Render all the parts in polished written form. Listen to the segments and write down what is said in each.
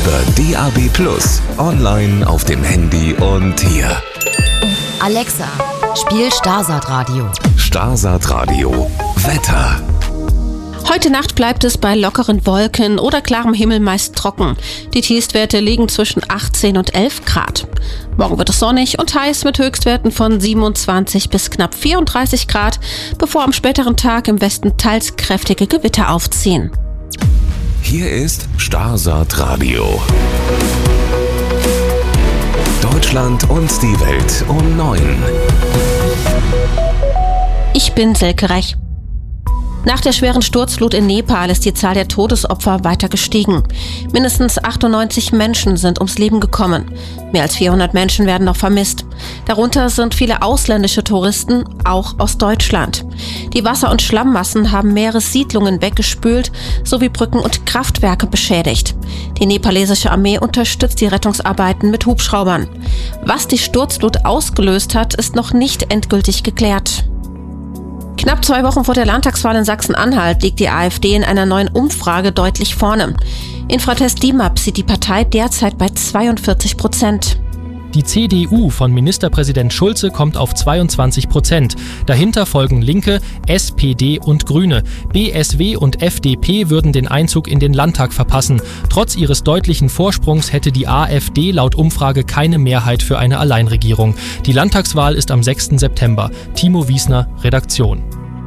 über DAB+, online auf dem Handy und hier. Alexa, spiel Starsat Radio. Starsat Radio. Wetter. Heute Nacht bleibt es bei lockeren Wolken oder klarem Himmel meist trocken. Die Tiefstwerte liegen zwischen 18 und 11 Grad. Morgen wird es sonnig und heiß mit Höchstwerten von 27 bis knapp 34 Grad, bevor am späteren Tag im Westen teils kräftige Gewitter aufziehen. Hier ist Starsat Radio. Deutschland und die Welt um 9. Ich bin Silke Rech. Nach der schweren Sturzflut in Nepal ist die Zahl der Todesopfer weiter gestiegen. Mindestens 98 Menschen sind ums Leben gekommen. Mehr als 400 Menschen werden noch vermisst. Darunter sind viele ausländische Touristen, auch aus Deutschland. Die Wasser- und Schlammmassen haben Meeressiedlungen weggespült sowie Brücken und Kraftwerke beschädigt. Die nepalesische Armee unterstützt die Rettungsarbeiten mit Hubschraubern. Was die Sturzflut ausgelöst hat, ist noch nicht endgültig geklärt. Knapp 2 Wochen vor der Landtagswahl in Sachsen-Anhalt liegt die AfD in einer neuen Umfrage deutlich vorne. Infratest DIMAP sieht die Partei derzeit bei 42%. Die CDU von Ministerpräsident Schulze kommt auf 22%. Dahinter folgen Linke, SPD und Grüne. BSW und FDP würden den Einzug in den Landtag verpassen. Trotz ihres deutlichen Vorsprungs hätte die AfD laut Umfrage keine Mehrheit für eine Alleinregierung. Die Landtagswahl ist am 6. September. Timo Wiesner, Redaktion.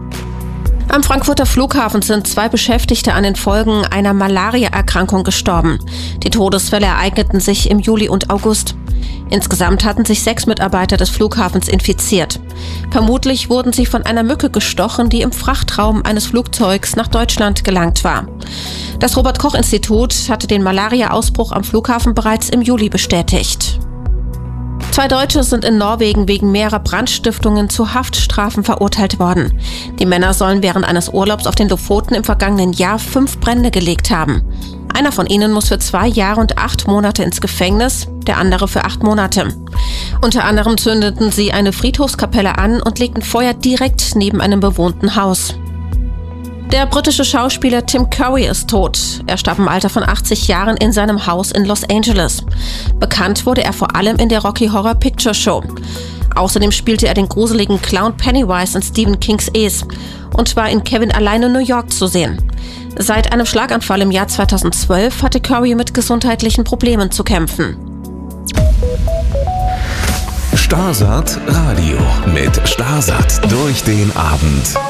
Am Frankfurter Flughafen sind 2 Beschäftigte an den Folgen einer Malaria-Erkrankung gestorben. Die Todesfälle ereigneten sich im Juli und August. Insgesamt hatten sich 6 Mitarbeiter des Flughafens infiziert. Vermutlich wurden sie von einer Mücke gestochen, die im Frachtraum eines Flugzeugs nach Deutschland gelangt war. Das Robert-Koch-Institut hatte den Malaria-Ausbruch am Flughafen bereits im Juli bestätigt. 2 Deutsche sind in Norwegen wegen mehrerer Brandstiftungen zu Haftstrafen verurteilt worden. Die Männer sollen während eines Urlaubs auf den Lofoten im vergangenen Jahr 5 Brände gelegt haben. Einer von ihnen muss für 2 Jahre und 8 Monate ins Gefängnis, der andere für 8 Monate. Unter anderem zündeten sie eine Friedhofskapelle an und legten Feuer direkt neben einem bewohnten Haus. Der britische Schauspieler Tim Curry ist tot. Er starb im Alter von 80 Jahren in seinem Haus in Los Angeles. Bekannt wurde er vor allem in der Rocky Horror Picture Show. Außerdem spielte er den gruseligen Clown Pennywise in Stephen Kings Es und war in Kevin alleine in New York zu sehen. Seit einem Schlaganfall im Jahr 2012 hatte Curry mit gesundheitlichen Problemen zu kämpfen. Starsat Radio mit Starsat durch den Abend.